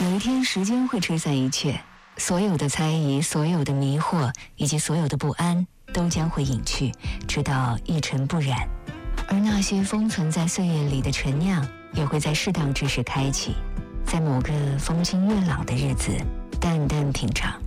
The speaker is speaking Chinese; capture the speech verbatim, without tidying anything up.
有一天，时间会吹散一切，所有的猜疑，所有的迷惑，以及所有的不安，都将会隐去，直到一尘不染。而那些封存在岁月里的陈酿，也会在适当之时开启，在某个风清月朗的日子，淡淡品尝。